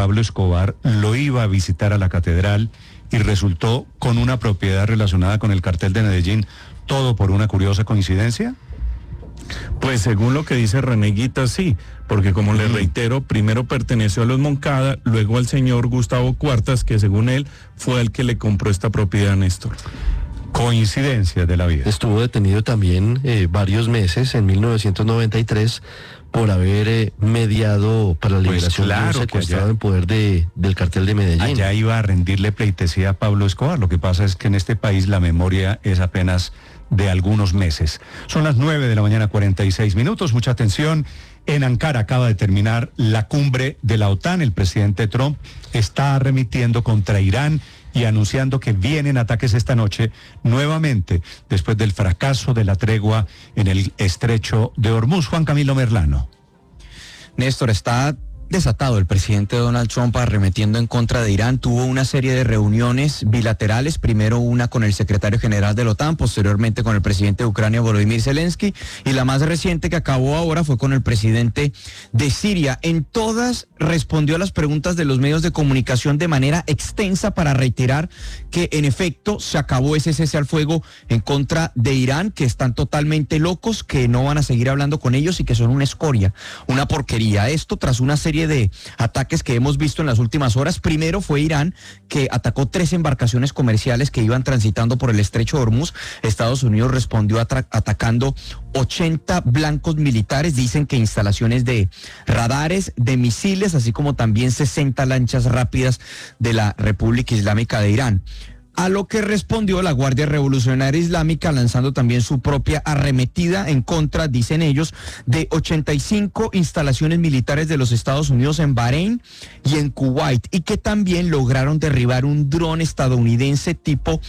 Pablo Escobar lo iba a visitar a la catedral y resultó con una propiedad relacionada con el cartel de Medellín, todo por una curiosa coincidencia? Pues según lo que dice René Guita, sí, porque como le reitero, primero perteneció a los Moncada, luego al señor Gustavo Cuartas, que según él fue el que le compró esta propiedad a Néstor. Coincidencias de la vida. Estuvo detenido también varios meses, en 1993, por haber mediado para la liberación de un secuestrado en poder del cartel de Medellín. Allá iba a rendirle pleitesía a Pablo Escobar. Lo que pasa es que en este país la memoria es apenas de algunos meses. Son las 9:46 a.m. Mucha atención. En Ankara acaba de terminar la cumbre de la OTAN. El presidente Trump está arremetiendo contra Irán y anunciando que vienen ataques esta noche nuevamente después del fracaso de la tregua en el estrecho de Hormuz. Juan Camilo Merlano. Néstor, está desatado el presidente Donald Trump arremetiendo en contra de Irán. Tuvo una serie de reuniones bilaterales, primero una con el secretario general de la OTAN, posteriormente con el presidente de Ucrania, Volodymyr Zelensky, y la más reciente que acabó ahora fue con el presidente de Siria. En todas respondió a las preguntas de los medios de comunicación de manera extensa para reiterar que en efecto se acabó ese cese al fuego en contra de Irán, que están totalmente locos, que no van a seguir hablando con ellos y que son una escoria, una porquería. Esto tras una serie de ataques que hemos visto en las últimas horas. Primero fue Irán, que atacó 3 embarcaciones comerciales que iban transitando por el estrecho de Hormuz. Estados Unidos respondió atacando 80 blancos militares, dicen que instalaciones de radares, de misiles, así como también 60 lanchas rápidas de la República Islámica de Irán. A lo que respondió la Guardia Revolucionaria Islámica lanzando también su propia arremetida en contra, dicen ellos, de 85 instalaciones militares de los Estados Unidos en Bahrein y en Kuwait, y que también lograron derribar un dron estadounidense tipo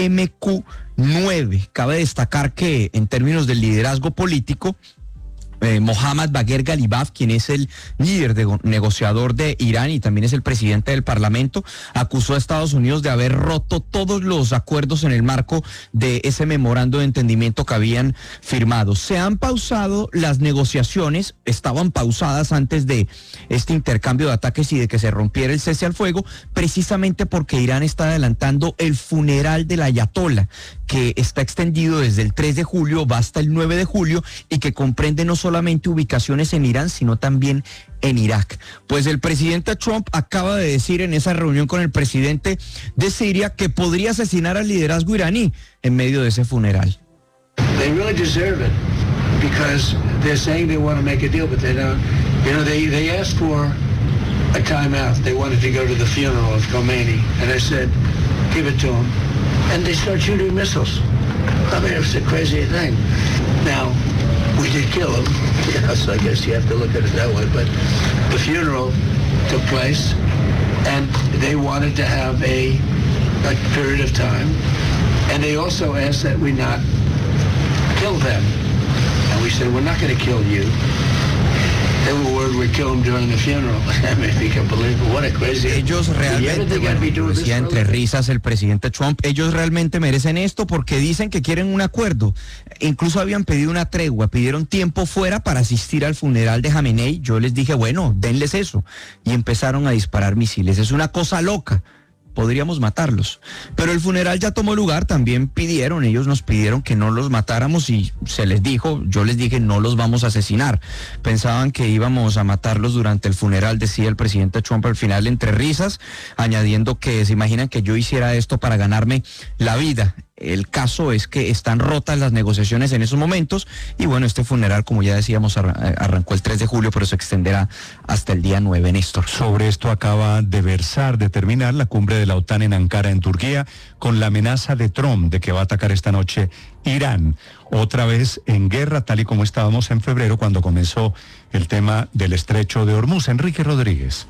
MQ-9. Cabe destacar que en términos del liderazgo político, Mohammad Bagher Ghalibaf, quien es el líder negociador de Irán y también es el presidente del Parlamento, acusó a Estados Unidos de haber roto todos los acuerdos en el marco de ese memorando de entendimiento que habían firmado. Se han pausado las negociaciones, estaban pausadas antes de este intercambio de ataques y de que se rompiera el cese al fuego, precisamente porque Irán está adelantando el funeral del ayatolá, que está extendido desde el 3 de julio, va hasta el 9 de julio y que comprende no solamente ubicaciones en Irán, sino también en Irak. Pues el presidente Trump acaba de decir en esa reunión con el presidente de Siria que podría asesinar al liderazgo iraní en medio de ese funeral. They really deserve it because they're saying they want to make a deal, but they don't. You know, they asked for a timeout. They wanted to go to the funeral of Khomeini, and I said, give it to them. And they start shooting missiles. I mean, it was a crazy thing. Now, we did kill him, so I guess you have to look at it that way, but the funeral took place, and they wanted to have a period of time, and they also asked that we not kill them, and we said, we're not going to kill you. They were worried we'd kill him during the funeral. I mean, if you can believe it, what a crazy... Ellos realmente, bueno, decía entre risas el presidente Trump, ellos realmente merecen esto porque dicen que quieren un acuerdo. Incluso habían pedido una tregua, pidieron tiempo fuera para asistir al funeral de Jamenei. Yo les dije, bueno, denles eso. Y empezaron a disparar misiles. Es una cosa loca. Podríamos matarlos. Pero el funeral ya tomó lugar, también ellos nos pidieron que no los matáramos y se les dijo, yo les dije, no los vamos a asesinar. Pensaban que íbamos a matarlos durante el funeral, decía el presidente Trump al final entre risas, añadiendo que se imaginan que yo hiciera esto para ganarme la vida. El caso es que están rotas las negociaciones en esos momentos y bueno, este funeral, como ya decíamos, arrancó el 3 de julio, pero se extenderá hasta el día 9, Néstor. Sobre esto acaba de terminar la cumbre de la OTAN en Ankara, en Turquía, con la amenaza de Trump de que va a atacar esta noche Irán, otra vez en guerra, tal y como estábamos en febrero cuando comenzó el tema del estrecho de Hormuz. Enrique Rodríguez.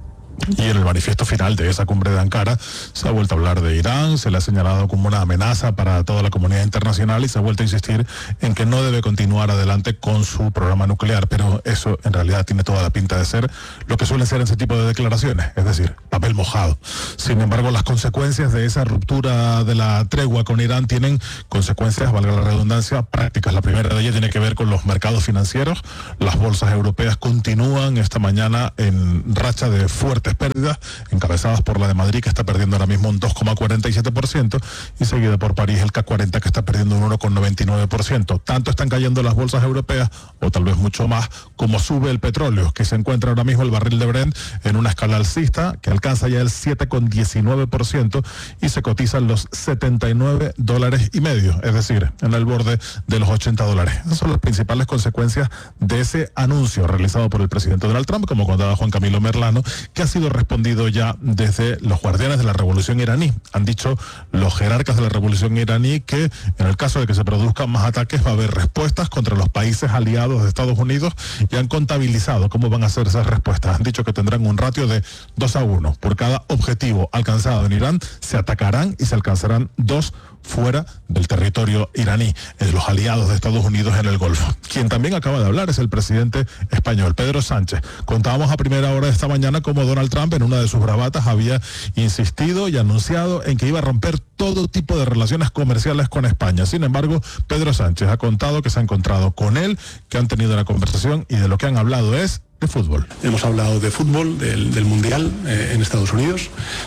Y en el manifiesto final de esa cumbre de Ankara se ha vuelto a hablar de Irán, se le ha señalado como una amenaza para toda la comunidad internacional y se ha vuelto a insistir en que no debe continuar adelante con su programa nuclear, pero eso en realidad tiene toda la pinta de ser lo que suelen ser ese tipo de declaraciones, es decir, papel mojado. Sin embargo, las consecuencias de esa ruptura de la tregua con Irán tienen consecuencias, valga la redundancia, prácticas. La primera de ellas tiene que ver con los mercados financieros. Las bolsas europeas continúan esta mañana en racha de fuertes mayores pérdidas, encabezadas por la de Madrid, que está perdiendo ahora mismo un 2,47%, y seguida por París, el CAC 40, que está perdiendo un 1,99%. Tanto están cayendo las bolsas europeas, o tal vez mucho más, como sube el petróleo, que se encuentra ahora mismo el barril de Brent en una escala alcista que alcanza ya el 7,19% y se cotizan los $79.50, es decir, en el borde de los $80. Esas son las principales consecuencias de ese anuncio realizado por el presidente Donald Trump, como contaba Juan Camilo Merlano, que ha sido respondido ya desde los guardianes de la revolución iraní. Han dicho los jerarcas de la revolución iraní que en el caso de que se produzcan más ataques va a haber respuestas contra los países aliados de Estados Unidos, y han contabilizado cómo van a ser esas respuestas. Han dicho que tendrán un ratio de 2-1. Por cada objetivo alcanzado en Irán se atacarán y se alcanzarán 2 fuera del territorio iraní, los aliados de Estados Unidos en el Golfo. Quien también acaba de hablar es el presidente español, Pedro Sánchez. Contábamos a primera hora de esta mañana cómo Donald Trump en una de sus bravatas había insistido y anunciado en que iba a romper todo tipo de relaciones comerciales con España. Sin embargo, Pedro Sánchez ha contado que se ha encontrado con él, que han tenido una conversación y de lo que han hablado es de fútbol. Hemos hablado de fútbol, del Mundial en Estados Unidos.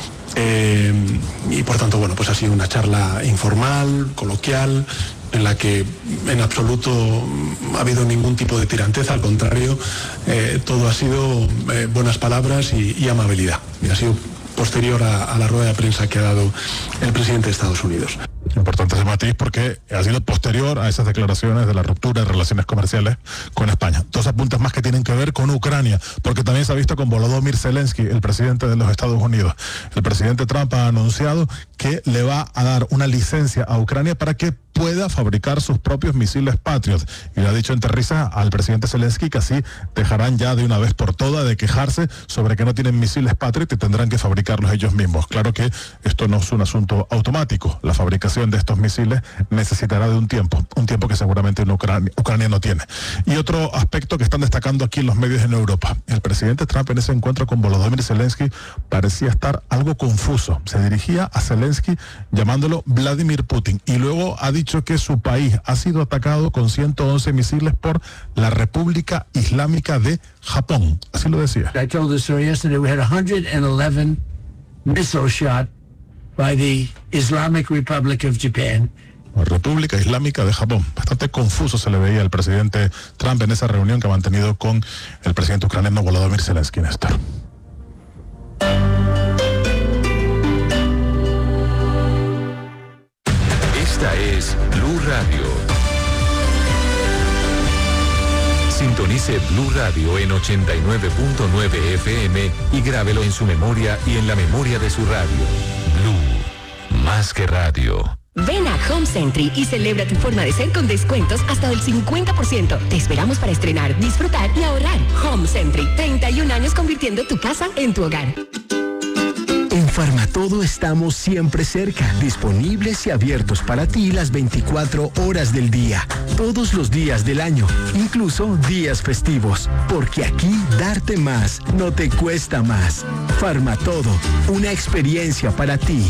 Y por tanto, bueno, pues ha sido una charla informal, coloquial, en la que en absoluto ha habido ningún tipo de tiranteza, al contrario, todo ha sido buenas palabras y amabilidad. Y ha sido posterior a la rueda de prensa que ha dado el presidente de Estados Unidos. Importante ese matiz porque ha sido posterior a esas declaraciones de la ruptura de relaciones comerciales con España. 2 apuntes más que tienen que ver con Ucrania, porque también se ha visto con Volodymyr Zelensky, el presidente de los Estados Unidos. El presidente Trump ha anunciado que le va a dar una licencia a Ucrania para que pueda fabricar sus propios misiles Patriot. Y le ha dicho entre risas al presidente Zelensky que así dejarán ya de una vez por todas de quejarse sobre que no tienen misiles Patriot y tendrán que fabricarlos ellos mismos. Claro que esto no es un asunto automático. La fabricación de estos misiles necesitará de un tiempo que seguramente Ucrania no tiene. Y otro aspecto que están destacando aquí en los medios en Europa. El presidente Trump en ese encuentro con Volodymyr Zelensky parecía estar algo confuso. Se dirigía a Zelensky llamándolo Vladimir Putin y luego ha dicho que su país ha sido atacado con 111 misiles por la República Islámica de Japón. Así lo decía. I told the story yesterday. We had 111 missile shot by the Islamic Republic of Japan. La República Islámica de Japón. Bastante confuso se le veía al presidente Trump en esa reunión que ha mantenido con el presidente ucraniano Volodymyr Zelensky, Néstor. Esta es Blue Radio. Sintonice Blue Radio en 89.9 FM y grábelo en su memoria y en la memoria de su radio. Blue, más que radio. Ven a Home Century y celebra tu forma de ser con descuentos hasta del 50%. Te esperamos para estrenar, disfrutar y ahorrar. Home Century, 31 años convirtiendo tu casa en tu hogar. En Farmatodo estamos siempre cerca, disponibles y abiertos para ti las 24 horas del día, todos los días del año, incluso días festivos, porque aquí darte más no te cuesta más. Farmatodo, una experiencia para ti.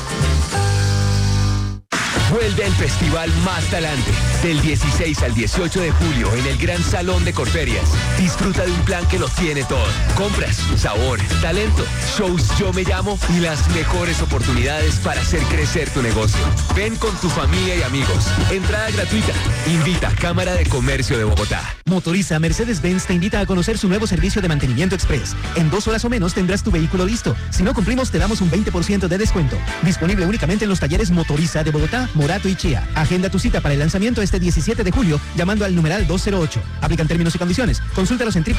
Vuelve el festival Más Talante, del 16 al 18 de julio en el Gran Salón de Corferias. Disfruta de un plan que lo tiene todo. Compras, sabor, talento, shows Yo Me Llamo y las mejores oportunidades para hacer crecer tu negocio. Ven con tu familia y amigos. Entrada gratuita. Invita Cámara de Comercio de Bogotá. Motoriza Mercedes-Benz te invita a conocer su nuevo servicio de mantenimiento express. En 2 horas o menos tendrás tu vehículo listo. Si no cumplimos, te damos un 20% de descuento. Disponible únicamente en los talleres Motoriza de Bogotá, Morato y Chía. Agenda tu cita para el lanzamiento este 17 de julio llamando al numeral 208. Aplican términos y condiciones. Consúltalos en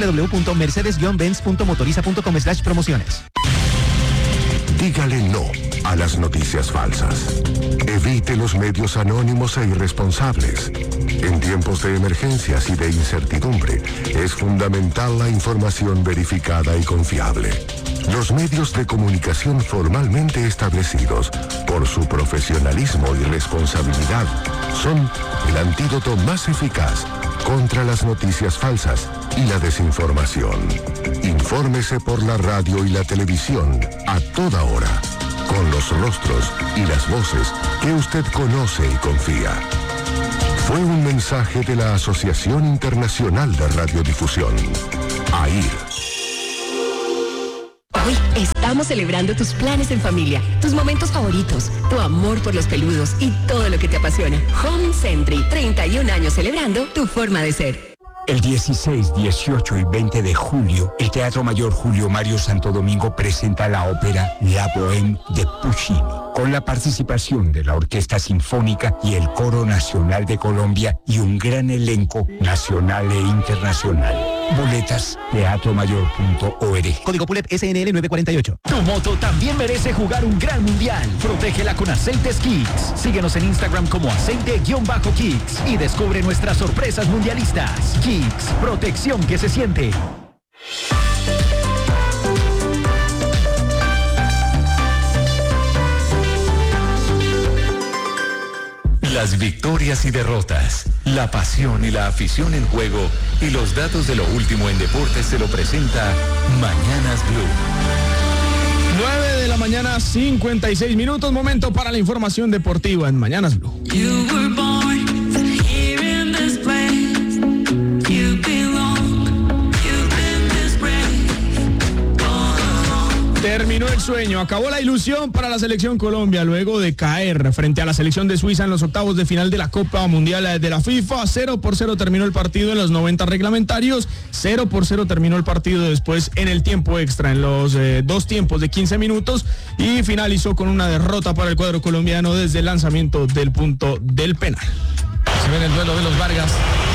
www.mercedes-benz.motoriza.com/promociones. Dígale no a las noticias falsas. Evite los medios anónimos e irresponsables. En tiempos de emergencias y de incertidumbre, es fundamental la información verificada y confiable. Los medios de comunicación formalmente establecidos, por su profesionalismo y responsabilidad, son el antídoto más eficaz contra las noticias falsas y la desinformación. Infórmese por la radio y la televisión a toda hora, con los rostros y las voces que usted conoce y confía. Fue un mensaje de la Asociación Internacional de Radiodifusión, AIR. Hoy estamos celebrando tus planes en familia, tus momentos favoritos, tu amor por los peludos y todo lo que te apasiona. Home Century, 31 años celebrando tu forma de ser. El 16, 18 y 20 de julio, el Teatro Mayor Julio Mario Santo Domingo presenta la ópera La Bohème de Puccini, con la participación de la Orquesta Sinfónica y el Coro Nacional de Colombia y un gran elenco nacional e internacional. Boletas, teatromayor.org. Código PULEP SNL 948. Tu moto también merece jugar un gran mundial. Protégela con Aceites Kicks. Síguenos en Instagram como aceite-kicks y descubre nuestras sorpresas mundialistas. Kicks, protección que se siente. Las victorias y derrotas, la pasión y la afición en juego y los datos de lo último en deportes se lo presenta Mañanas Blue. 9 de la mañana, 56 minutos, momento para la información deportiva en Mañanas Blue. Terminó el sueño, acabó la ilusión para la selección Colombia luego de caer frente a la selección de Suiza en los octavos de final de la Copa Mundial de la FIFA. 0-0 terminó el partido en los 90 reglamentarios, 0-0 terminó el partido después en el tiempo extra, en los dos tiempos de 15 minutos y finalizó con una derrota para el cuadro colombiano desde el lanzamiento del punto del penal. Se ve en el duelo de los Vargas.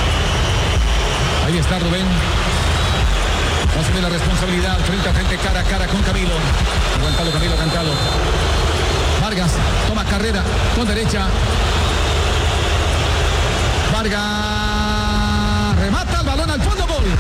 Ahí está Rubén. Asume la responsabilidad frente a frente, cara a cara con Camilo. Aguantalo, Camilo Cantalo. Vargas toma carrera con derecha. Vargas remata el balón al fondo, gol.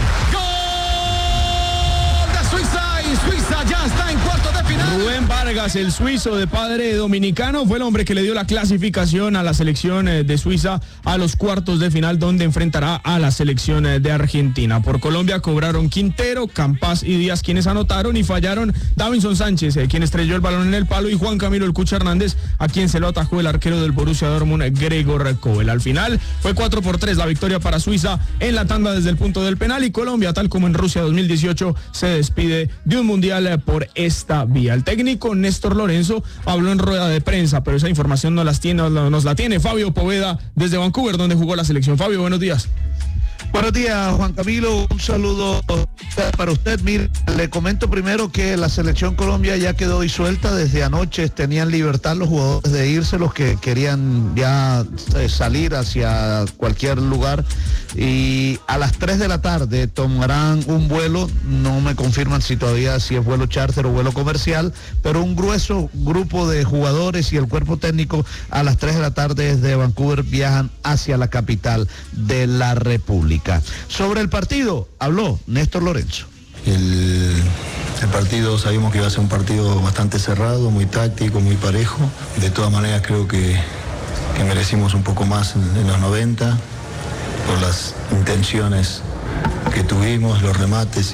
¡Gol de Suiza! Y Suiza ya está en cuartos de final. Rubén Vargas, el suizo de padre dominicano, fue el hombre que le dio la clasificación a la selección de Suiza a los cuartos de final, donde enfrentará a la selección de Argentina. Por Colombia cobraron Quintero, Campas y Díaz, quienes anotaron, y fallaron Davinson Sánchez, quien estrelló el balón en el palo, y Juan Camilo El Cucha Hernández, a quien se lo atajó el arquero del Borussia Dortmund, Gregor Kobel. Al final fue 4-3 la victoria para Suiza en la tanda desde el punto del penal, y Colombia, tal como en Rusia 2018, se despide de un mundial por esta vía. El técnico Néstor Lorenzo habló en rueda de prensa, pero esa información nos la tiene Fabio Poveda desde Vancouver, donde jugó la selección. Fabio, buenos días. Buenos días, Juan Camilo, un saludo para usted. Mire, le comento primero que la selección Colombia ya quedó disuelta desde anoche. Tenían libertad los jugadores de irse, los que querían ya salir hacia cualquier lugar, y a las 3 de la tarde tomarán un vuelo, no me confirman si todavía si es vuelo charter o vuelo comercial, pero un grueso grupo de jugadores y el cuerpo técnico a las 3 de la tarde desde Vancouver viajan hacia la capital de la República. Sobre el partido habló Néstor Lorenzo. El partido sabíamos que iba a ser un partido bastante cerrado, muy táctico, muy parejo. De todas maneras creo que merecimos un poco más en los 90 por las intenciones que tuvimos, los remates.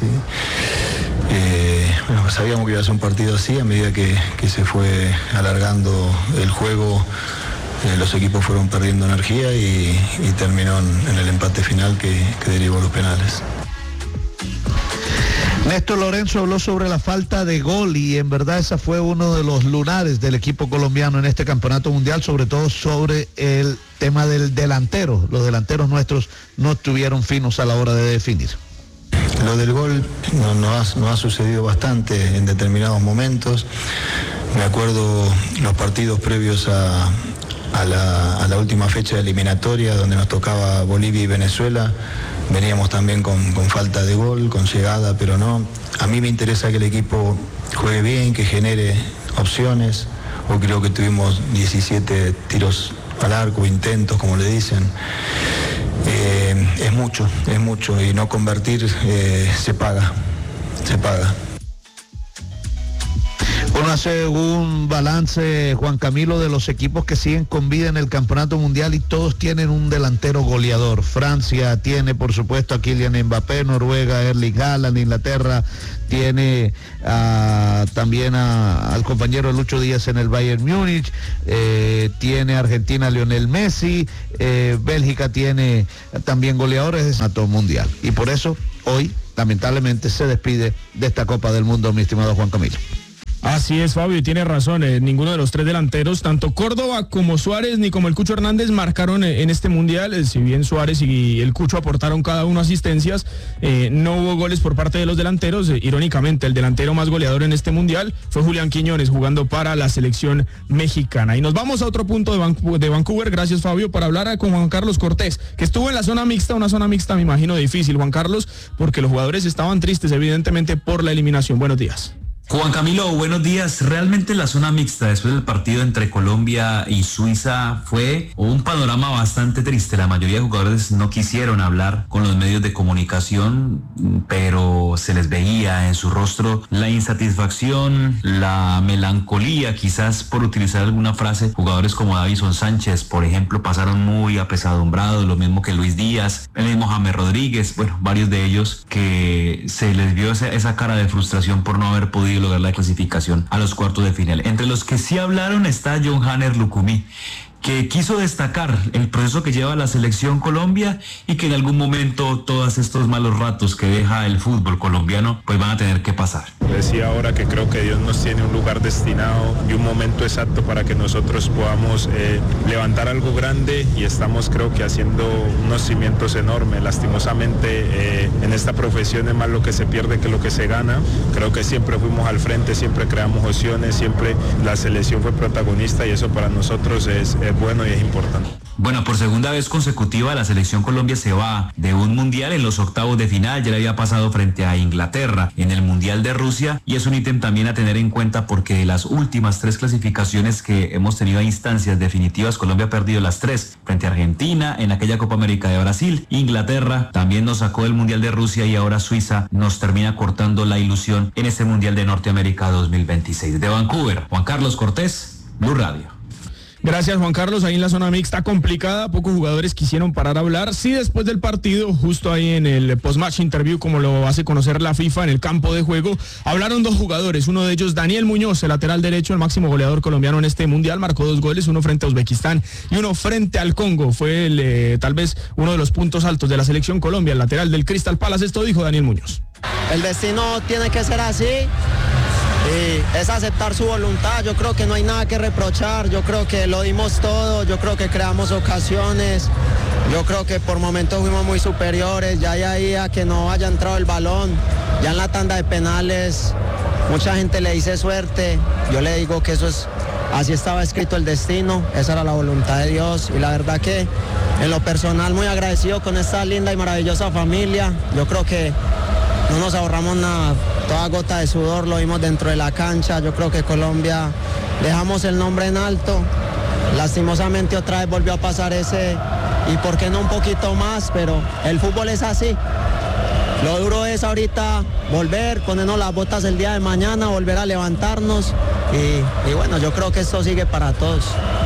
Bueno, sabíamos que iba a ser un partido así. A medida que se fue alargando el juego, los equipos fueron perdiendo energía y terminó en el empate final que derivó los penales. Néstor Lorenzo habló sobre la falta de gol, y en verdad esa fue uno de los lunares del equipo colombiano en este campeonato mundial, sobre todo sobre el tema del delantero. Los delanteros nuestros no estuvieron finos a la hora de definir. Lo del gol no ha sucedido bastante en determinados momentos. Me acuerdo los partidos previos a la última fecha de eliminatoria, donde nos tocaba Bolivia y Venezuela. Veníamos también con falta de gol, con llegada, pero no. A mí me interesa que el equipo juegue bien, que genere opciones. Hoy creo que tuvimos 17 tiros al arco, intentos, como le dicen. Es mucho, y no convertir se paga. Uno hace un balance, Juan Camilo, de los equipos que siguen con vida en el campeonato mundial, y todos tienen un delantero goleador. Francia tiene, por supuesto, a Kylian Mbappé, Noruega, Erling Haaland, Inglaterra tiene también al compañero Lucho Díaz en el Bayern Múnich, tiene Argentina Lionel Messi, Bélgica tiene también goleadores de campeonato mundial, y por eso hoy lamentablemente se despide de esta Copa del Mundo, mi estimado Juan Camilo. Así es, Fabio, y tiene razón, ninguno de los tres delanteros, tanto Córdoba como Suárez ni como el Cucho Hernández marcaron en este Mundial. Si bien Suárez y el Cucho aportaron cada uno asistencias, no hubo goles por parte de los delanteros. Irónicamente, el delantero más goleador en este Mundial fue Julián Quiñones, jugando para la selección mexicana. Y nos vamos a otro punto de Vancouver. Gracias, Fabio, por hablar con Juan Carlos Cortés, que estuvo en la zona mixta, una zona mixta me imagino difícil, Juan Carlos, porque los jugadores estaban tristes evidentemente por la eliminación. Buenos días. Juan Camilo, buenos días. Realmente la zona mixta después del partido entre Colombia y Suiza fue un panorama bastante triste. La mayoría de jugadores no quisieron hablar con los medios de comunicación, pero se les veía en su rostro la insatisfacción, la melancolía, quizás por utilizar alguna frase. Jugadores como Davison Sánchez, por ejemplo, pasaron muy apesadumbrados, lo mismo que Luis Díaz, el mismo James Rodríguez, bueno, varios de ellos que se les vio esa cara de frustración por no haber podido lograr la clasificación a los cuartos de final. Entre los que sí hablaron está John Hanner Lucumí, que quiso destacar el proceso que lleva la selección Colombia y que en algún momento todos estos malos ratos que deja el fútbol colombiano pues van a tener que pasar. Decía ahora que creo que Dios nos tiene un lugar destinado y un momento exacto para que nosotros podamos levantar algo grande, y estamos creo que haciendo unos cimientos enormes. Lastimosamente en esta profesión es más lo que se pierde que lo que se gana. Creo que siempre fuimos al frente, siempre creamos opciones, siempre la selección fue protagonista, y eso para nosotros es bueno y es importante. Bueno, por segunda vez consecutiva la selección Colombia se va de un mundial en los octavos de final. Ya le había pasado frente a Inglaterra en el Mundial de Rusia, y es un ítem también a tener en cuenta porque de las últimas 3 clasificaciones que hemos tenido a instancias definitivas, Colombia ha perdido las 3 frente a Argentina en aquella Copa América de Brasil. Inglaterra también nos sacó del Mundial de Rusia, y ahora Suiza nos termina cortando la ilusión en este Mundial de Norteamérica 2026. De Vancouver, Juan Carlos Cortés, Blue Radio. Gracias, Juan Carlos. Ahí en la zona mixta complicada, pocos jugadores quisieron parar a hablar. Sí, después del partido, justo ahí en el post-match interview, como lo hace conocer la FIFA en el campo de juego, hablaron 2 jugadores. Uno de ellos, Daniel Muñoz, el lateral derecho, el máximo goleador colombiano en este mundial, marcó 2 goles, uno frente a Uzbekistán y uno frente al Congo. Fue tal vez uno de los puntos altos de la selección Colombia, el lateral del Crystal Palace. Esto dijo Daniel Muñoz. El destino tiene que ser así. Y es aceptar su voluntad. Yo creo que no hay nada que reprochar, yo creo que lo dimos todo, yo creo que creamos ocasiones, yo creo que por momentos fuimos muy superiores. Ya ahí a que no haya entrado el balón, ya en la tanda de penales mucha gente le dice suerte, yo le digo que eso es, así estaba escrito el destino, esa era la voluntad de Dios, y la verdad que en lo personal muy agradecido con esta linda y maravillosa familia. Yo creo que no nos ahorramos nada, toda gota de sudor lo vimos dentro de la cancha. Yo creo que Colombia dejamos el nombre en alto, lastimosamente otra vez volvió a pasar ese, y por qué no un poquito más, pero el fútbol es así. Lo duro es ahorita volver, ponernos las botas el día de mañana, volver a levantarnos, y bueno, yo creo que esto sigue para todos.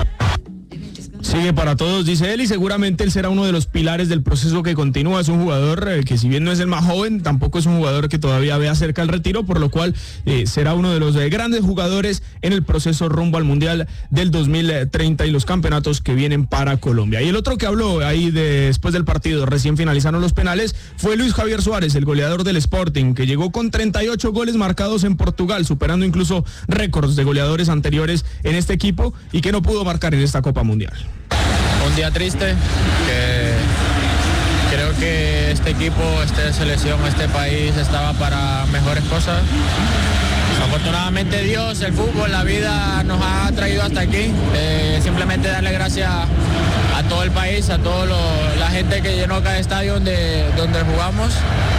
Sigue para todos, dice él, y seguramente él será uno de los pilares del proceso que continúa. Es un jugador que, si bien no es el más joven, tampoco es un jugador que todavía vea cerca el retiro, por lo cual será uno de los grandes jugadores en el proceso rumbo al Mundial del 2030 y los campeonatos que vienen para Colombia. Y el otro que habló ahí después del partido, recién finalizaron los penales, fue Luis Javier Suárez, el goleador del Sporting, que llegó con 38 goles marcados en Portugal, superando incluso récords de goleadores anteriores en este equipo, y que no pudo marcar en esta Copa Mundial. Un día triste, que creo que este equipo, esta selección, este país estaba para mejores cosas. Afortunadamente Dios, el fútbol, la vida nos ha traído hasta aquí. Simplemente darle gracias a todo el país, a toda la gente que llenó cada estadio donde jugamos.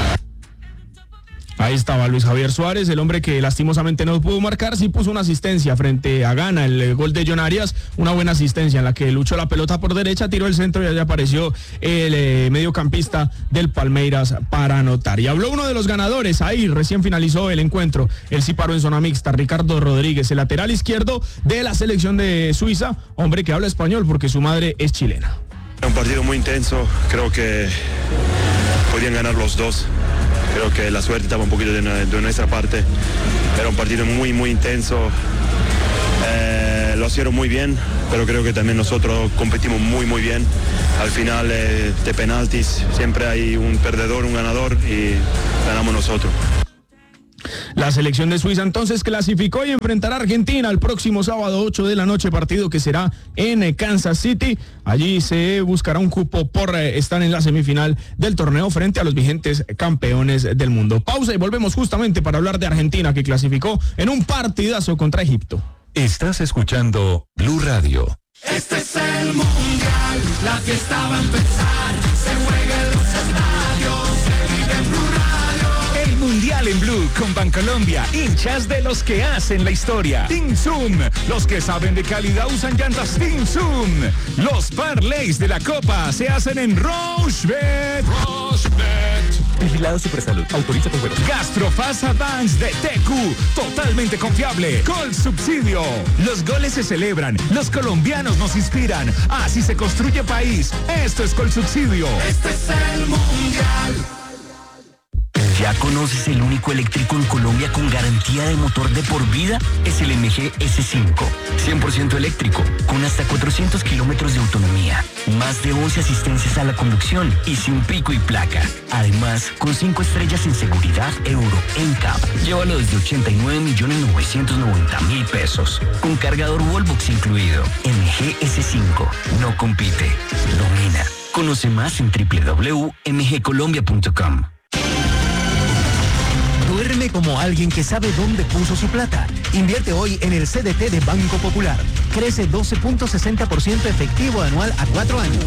Ahí estaba Luis Javier Suárez, el hombre que lastimosamente no pudo marcar, sí puso una asistencia frente a Ghana, el gol de John Arias, una buena asistencia en la que luchó la pelota por derecha, tiró el centro y allá apareció el mediocampista del Palmeiras para anotar. Y habló uno de los ganadores, ahí recién finalizó el encuentro, él sí paró en zona mixta, Ricardo Rodríguez, el lateral izquierdo de la selección de Suiza, hombre que habla español porque su madre es chilena. Un partido muy intenso, creo que podían ganar los dos. Creo que la suerte estaba un poquito de nuestra parte. Era un partido muy intenso. Lo hicieron muy bien. pero creo que también nosotros competimos muy bien. Al final de penaltis siempre hay un perdedor, un ganador y ganamos nosotros. La selección de Suiza entonces clasificó y enfrentará a Argentina el próximo sábado 8 de la noche, partido que será en Kansas City. Allí se buscará un cupo por estar en la semifinal del torneo frente a los vigentes campeones del mundo. Pausa y volvemos justamente para hablar de Argentina, que clasificó en un partidazo contra Egipto. Estás escuchando Blue Radio. Este es el Mundial, la fiesta va a empezar, se juega en los estadios, se vive en Blue Radio. El Mundial en Blue con Bancolombia, hinchas de los que hacen la historia. Team Zoom, los que saben de calidad usan llantas Team Zoom. Los parlays de la Copa se hacen en Rochebet. Vigilado Supersalud, autoriza con juegos. Gastrofasa Banks de TQ, totalmente confiable. Gol Subsidio. Los goles se celebran, los colombianos nos inspiran. Así se construye país. Esto es Gol Subsidio. Este es el Mundial. ¿Ya conoces el único eléctrico en Colombia con garantía de motor de por vida? Es el MG S5. 100% eléctrico, con hasta 400 kilómetros de autonomía, más de 11 asistencias a la conducción y sin pico y placa. Además, con 5 estrellas en seguridad Euro NCAP. Llévalo desde 89.990.000 pesos. Con cargador Wallbox incluido. MG S5. No compite. Domina. Conoce más en www.mgcolombia.com. Duerme como alguien que sabe dónde puso su plata. Invierte hoy en el CDT de Banco Popular. Crece 12.60% efectivo anual a 4 años.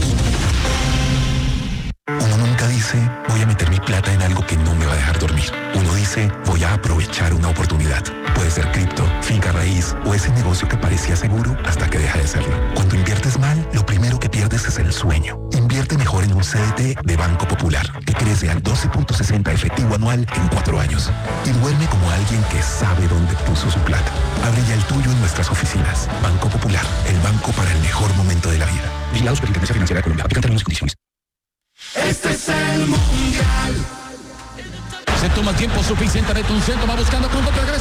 Uno nunca dice, voy a meter mi plata en algo que no me va a dejar dormir. Uno dice, voy a aprovechar una oportunidad. Puede ser cripto, finca raíz o ese negocio que parecía seguro hasta que deja de serlo. Cuando inviertes mal, lo primero que pierdes es el sueño. Invierte mejor en un CDT de Banco Popular, que crece al 12.60 efectivo anual en 4 años. Y duerme como alguien que sabe dónde puso su plata. Abre ya el tuyo en nuestras oficinas. Banco Popular, el banco para el mejor momento de la vida. Vigilado Superintendencia Financiera de Colombia. Aplican términos y condiciones. Este es el Mundial. Se toma el tiempo suficiente, mete un centro, va buscando con regresa.